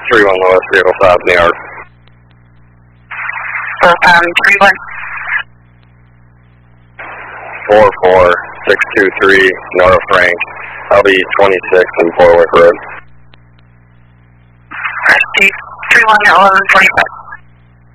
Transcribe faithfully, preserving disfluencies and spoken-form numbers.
three one Lewis, vehicle south New York. So, um, three one. four four six two three, North Frank. I'll be twenty-six and Portwick Road. three one eleven forty-five.